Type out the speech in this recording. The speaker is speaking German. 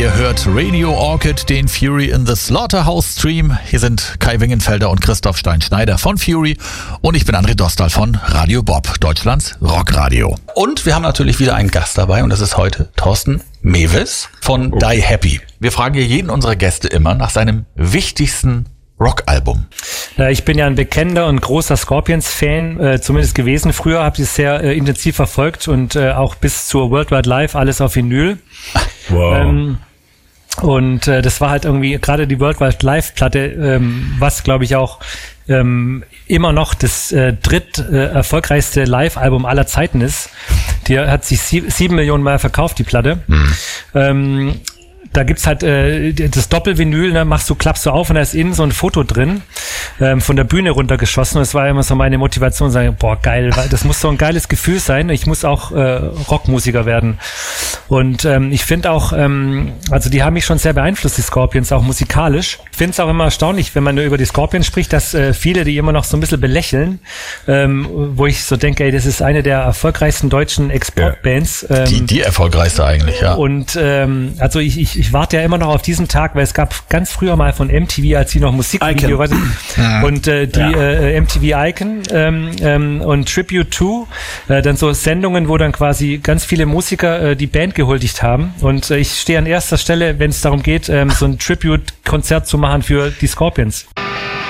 Ihr hört Radio Orchid, den Fury in the Slaughterhouse Stream. Hier sind Kai Wingenfelder und Christoph Stein-Schneider von Fury und ich bin André Dostal von Radio Bob, Deutschlands Rockradio. Und wir haben natürlich wieder einen Gast dabei und das ist heute Thorsten Mewes von Die Happy. Wir fragen hier jeden unserer Gäste immer nach seinem wichtigsten Rockalbum. Ja, ich bin ja ein bekennender und großer Scorpions-Fan, zumindest gewesen. Früher habe ich es sehr intensiv verfolgt und auch bis zur Worldwide Live alles auf Vinyl. Wow. Das war halt irgendwie gerade die Worldwide Live-Platte, was glaube ich auch immer noch das erfolgreichste Live-Album aller Zeiten ist. Die hat sich 7 Millionen Mal verkauft, die Platte. Da gibt's halt das Doppelvinyl, ne, klappst du auf und da ist innen so ein Foto drin, von der Bühne runtergeschossen. Und das war immer so meine Motivation, sagen, boah, geil, das muss so ein geiles Gefühl sein. Ich muss auch Rockmusiker werden. Und ich finde auch, also die haben mich schon sehr beeinflusst, die Scorpions, auch musikalisch. Ich finde es auch immer erstaunlich, wenn man nur über die Scorpions spricht, dass viele die immer noch so ein bisschen belächeln, wo ich so denke, ey, das ist eine der erfolgreichsten deutschen Exportbands. Die erfolgreichste eigentlich, ja. Und also ich warte ja immer noch auf diesen Tag, weil es gab ganz früher mal von MTV, als sie noch Musikvideo und MTV Icon und Tribute to, dann so Sendungen, wo dann quasi ganz viele Musiker die Band gehuldigt haben. Und ich stehe an erster Stelle, wenn es darum geht, so ein Tribute-Konzert zu machen für die Scorpions.